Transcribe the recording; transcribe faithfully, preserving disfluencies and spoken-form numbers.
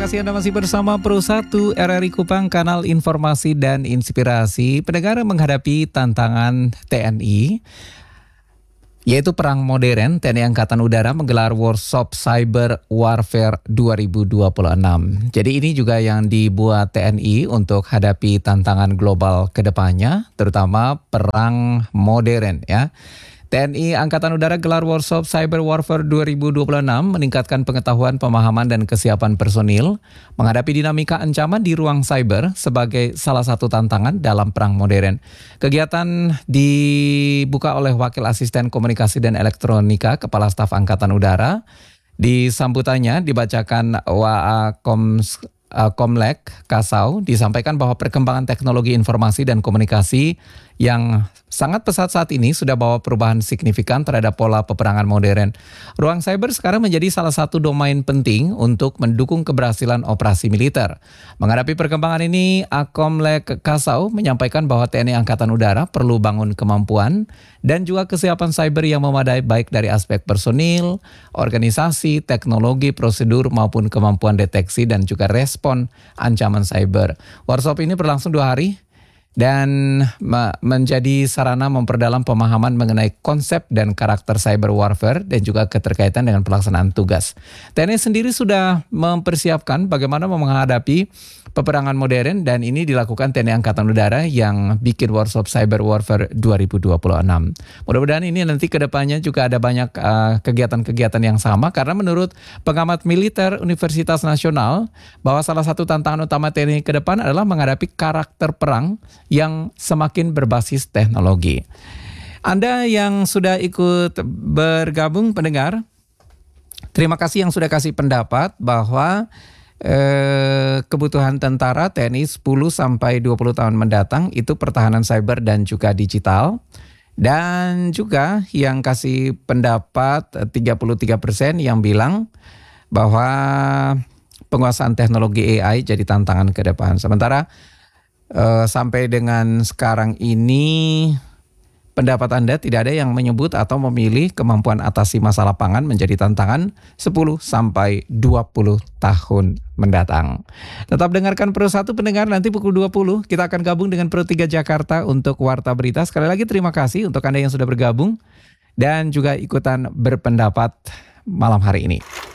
kasih Anda masih bersama Pro satu R R I Kupang, kanal informasi dan inspirasi. Pendengar menghadapi tantangan T N I, yaitu perang modern. T N I Angkatan Udara menggelar workshop Cyber Warfare dua ribu dua puluh enam. Jadi ini juga yang dibuat T N I untuk hadapi tantangan global ke depannya, terutama perang modern ya. T N I Angkatan Udara gelar workshop Cyber Warfare dua ribu dua puluh enam meningkatkan pengetahuan, pemahaman, dan kesiapan personil menghadapi dinamika ancaman di ruang cyber sebagai salah satu tantangan dalam perang modern. Kegiatan dibuka oleh Wakil Asisten Komunikasi dan Elektronika Kepala Staf Angkatan Udara. Di sambutannya dibacakan W A Koms Uh, Komlek Kasau, disampaikan bahwa perkembangan teknologi informasi dan komunikasi yang sangat pesat saat ini sudah bawa perubahan signifikan terhadap pola peperangan modern. Ruang cyber sekarang menjadi salah satu domain penting untuk mendukung keberhasilan operasi militer. Menghadapi perkembangan ini, Akomlek Kasau menyampaikan bahwa T N I Angkatan Udara perlu bangun kemampuan dan juga kesiapan cyber yang memadai, baik dari aspek personil, organisasi, teknologi, prosedur, maupun kemampuan deteksi dan juga respon ancaman cyber. Workshop ini berlangsung dua hari dan menjadi sarana memperdalam pemahaman mengenai konsep dan karakter cyber warfare dan juga keterkaitan dengan pelaksanaan tugas. T N I sendiri sudah mempersiapkan bagaimana menghadapi peperangan modern, dan ini dilakukan T N I Angkatan Udara yang bikin workshop Cyber Warfare dua ribu dua puluh enam. Mudah-mudahan ini nanti ke depannya juga ada banyak uh, kegiatan-kegiatan yang sama, karena menurut pengamat militer Universitas Nasional bahwa salah satu tantangan utama T N I ke depan adalah menghadapi karakter perang yang semakin berbasis teknologi. Anda yang sudah ikut bergabung pendengar, terima kasih yang sudah kasih pendapat bahwa Eh, kebutuhan tentara T N I sepuluh sampai dua puluh tahun mendatang itu pertahanan cyber dan juga digital. Dan juga yang kasih pendapat tiga puluh tiga persen yang bilang bahwa penguasaan teknologi A I jadi tantangan ke depan. Sementara eh, sampai dengan sekarang ini pendapat Anda tidak ada yang menyebut atau memilih kemampuan atasi masalah pangan menjadi tantangan sepuluh sampai dua puluh tahun mendatang. Tetap dengarkan Pro satu pendengar, nanti pukul dua puluh kita akan gabung dengan Pro tiga Jakarta untuk Warta Berita. Sekali lagi terima kasih untuk Anda yang sudah bergabung dan juga ikutan berpendapat malam hari ini.